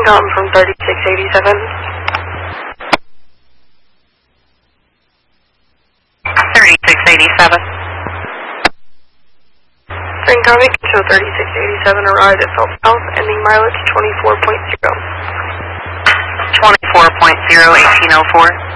Green Mountain from 3687. 3687. Green County, show 3687 arrived at Phelps South, ending mileage 24.0. 24.0, 1804.